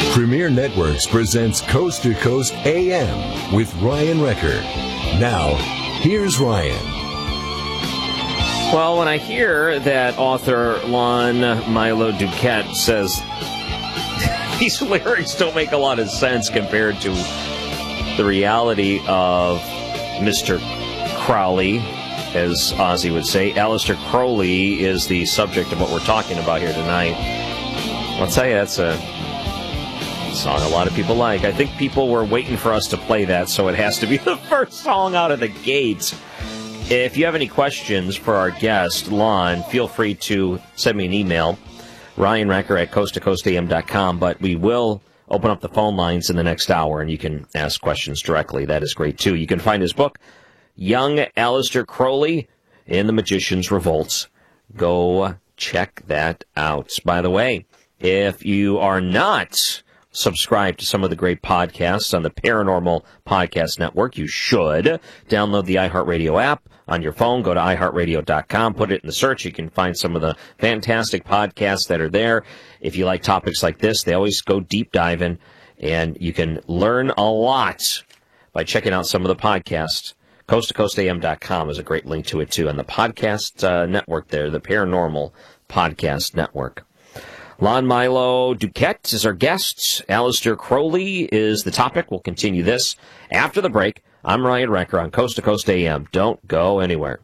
Premier Networks presents Coast to Coast AM with Ryan Recker. Now, here's Ryan. Well, when I hear that author Lon Milo DuQuette says these lyrics don't make a lot of sense compared to the reality of Mr. Crowley, as Ozzy would say, Aleister Crowley is the subject of what we're talking about here tonight. I'll tell you, that's a song a lot of people like. I think people were waiting for us to play that, so it has to be the first song out of the gate. If you have any questions for our guest, Lon, feel free to send me an email, ryanrecker at coasttocoastam.com, but we will open up the phone lines in the next hour, and you can ask questions directly. That is great, too. You can find his book, Young Aleister Crowley in the Magician's Revolts. Go check that out. By the way, if you are not subscribed to some of the great podcasts on the Paranormal Podcast Network, you should download the iHeartRadio app on your phone. Go to iHeartRadio.com, put it in the search. You can find some of the fantastic podcasts that are there. If you like topics like this, they always go deep diving, and you can learn a lot by checking out some of the podcasts. CoastToCoastAM.com is a great link to it, too, and the podcast network there, the Paranormal Podcast Network. Lon Milo DuQuette is our guest. Aleister Crowley is the topic. We'll continue this after the break. I'm Ryan Recker on Coast to Coast AM. Don't go anywhere.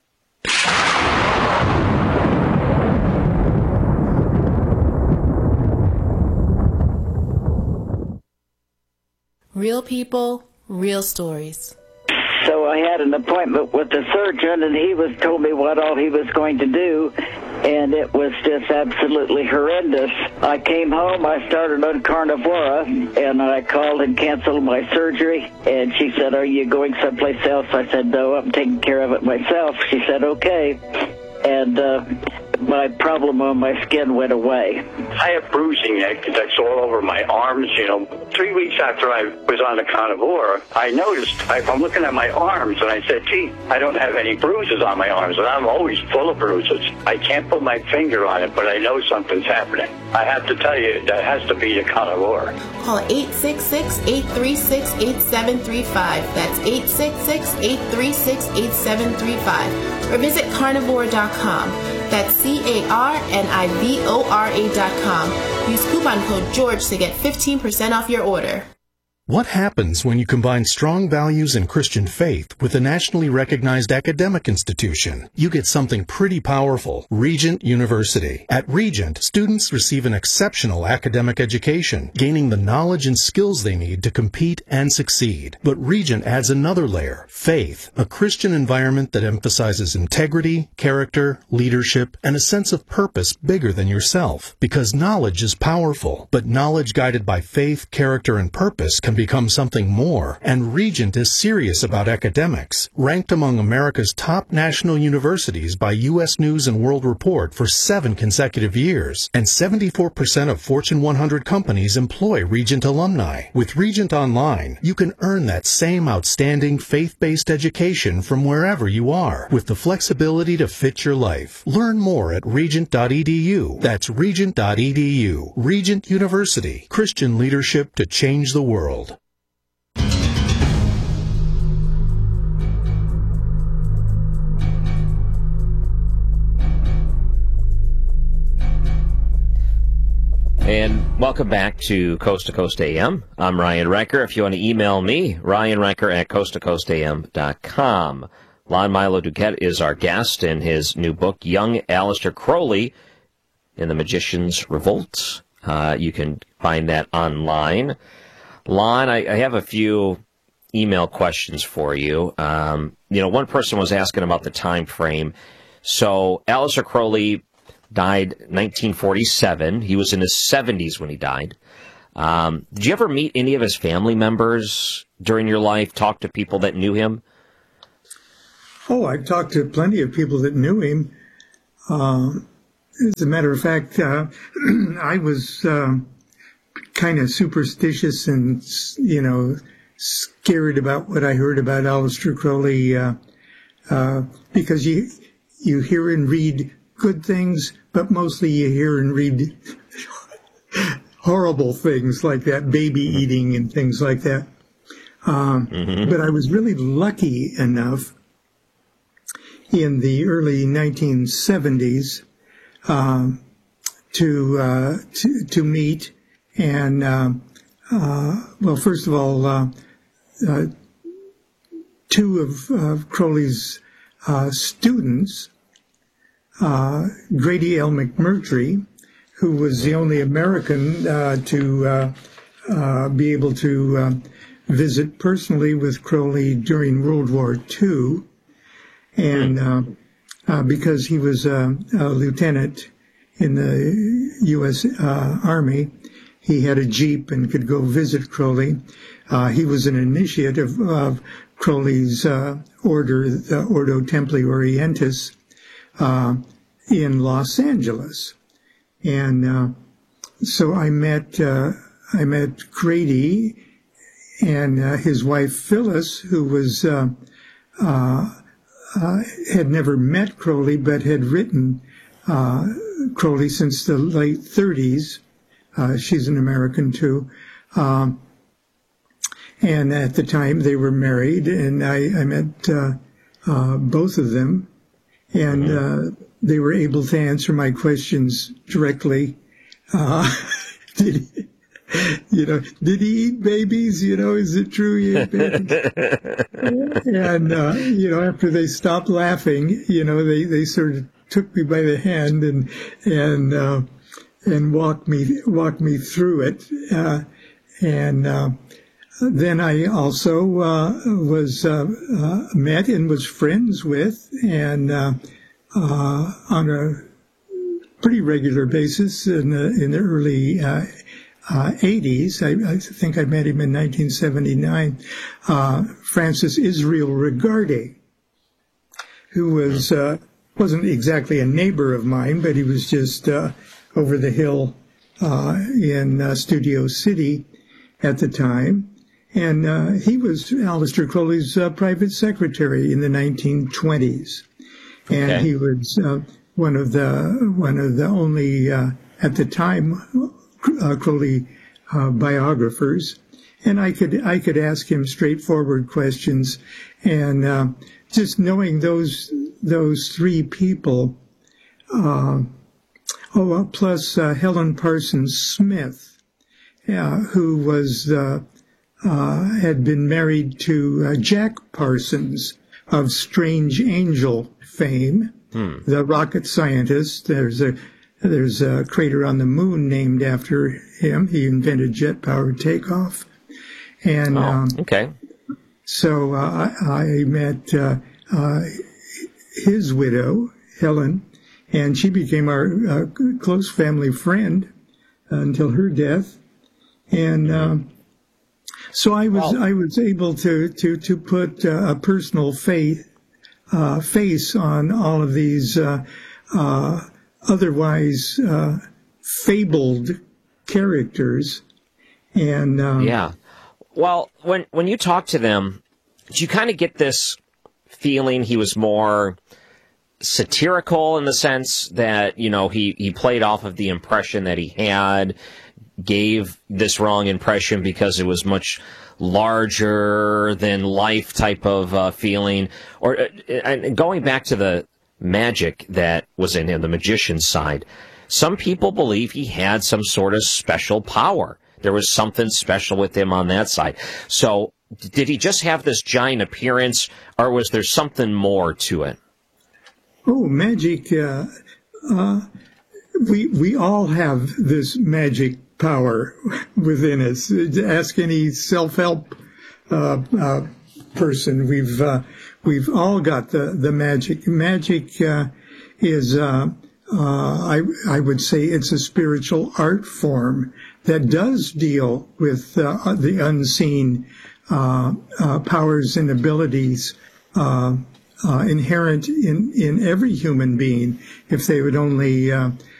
Real people, real stories. So I had an appointment with the surgeon, and he told me what all he was going to do, and it was just absolutely horrendous. I came home, I started on Carnivora, and I called and canceled my surgery, and she said, "Are you going someplace else?" I said, "No, I'm taking care of it myself." She said, "Okay." And my problem on my skin went away. I have bruising that's all over my arms, 3 weeks after I was on the Carnivora, I noticed, I'm looking at my arms, and I said, gee, I don't have any bruises on my arms, and I'm always full of bruises. I can't put my finger on it, but I know something's happening. I have to tell you, that has to be the Carnivora. Call 866-836-8735. That's 866-836-8735. Or visit carnivora.com. That's carnivora.com. Use coupon code GEORGE to get 15% off your order. What happens when you combine strong values and Christian faith with a nationally recognized academic institution? You get something pretty powerful. Regent University. At Regent, students receive an exceptional academic education, gaining the knowledge and skills they need to compete and succeed. But Regent adds another layer, faith, a Christian environment that emphasizes integrity, character, leadership, and a sense of purpose bigger than yourself. Because knowledge is powerful, but knowledge guided by faith, character, and purpose can become something more, and Regent is serious about academics. Ranked among America's top national universities by U.S. News and World Report for 7 consecutive years, and 74% of Fortune 100 companies employ Regent alumni. With Regent Online, you can earn that same outstanding faith-based education from wherever you are, with the flexibility to fit your life. Learn more at regent.edu. That's regent.edu. Regent University. Christian leadership to change the world. And welcome back to Coast AM. I'm Ryan Recker. If you want to email me, ryanrecker at coasttocoastam.com. Lon Milo DuQuette is our guest in his new book, Young Aleister Crowley in the Magician's Revolt. You can find that online. Lon, I have a few email questions for you. One person was asking about the time frame. So Aleister Crowley died 1947. He was in his 70s when he died. Did you ever meet any of his family members during your life, talk to people that knew him? Oh, I've talked to plenty of people that knew him. As a matter of fact, I was kind of superstitious and, scared about what I heard about Aleister Crowley, because you hear and read good things, but mostly you hear and read horrible things like that, baby eating and things like that. But I was really lucky enough in the early 1970s to meet and well, first of all, two of Crowley's students, Grady L. McMurtry, who was the only American to be able to visit personally with Crowley during World War II, and because he was a lieutenant in the U.S. Army, he had a Jeep and could go visit Crowley. He was an initiate of Crowley's order, the Ordo Templi Orientis, in Los Angeles. And so I met Grady and his wife Phyllis, who was had never met Crowley but had written Crowley since the late 30s. She's an American too. And at the time they were married, and I met both of them, and they were able to answer my questions directly. Did he eat babies? Is it true he ate babies? And, after they stopped laughing, they sort of took me by the hand and walked me through it. Then I also was met and was friends with, and on a pretty regular basis in the early 80s. I think I met him in 1979. Francis Israel Regarde, who wasn't exactly a neighbor of mine, but he was just over the hill in Studio City at the time. And he was Aleister Crowley's private secretary in the 1920s. And Okay. he was one of the only, at the time, Crowley biographers. And I could ask him straightforward questions. And just knowing those three people, plus Helen Parsons Smith, who was had been married to Jack Parsons of Strange Angel fame, the rocket scientist. There's a crater on the moon named after him. He invented jet-powered takeoff. And okay. So I met his widow, Helen, and she became our close family friend until her death. And so I was able to put a personal face on all of these otherwise fabled characters. And yeah. Well, when you talk to them, do you kind of get this feeling he was more satirical in the sense that, he played off of the impression that he had, gave this wrong impression because it was much larger than life type of feeling? Or and going back to the magic that was in him, the magician's side, some people believe he had some sort of special power. There was something special with him on that side. So did he just have this giant appearance, or was there something more to it? Oh, magic. We all have this magic power within us. Ask any self-help person. We've all got the magic. Magic is, I would say, it's a spiritual art form that does deal with the unseen powers and abilities inherent in every human being, if they would only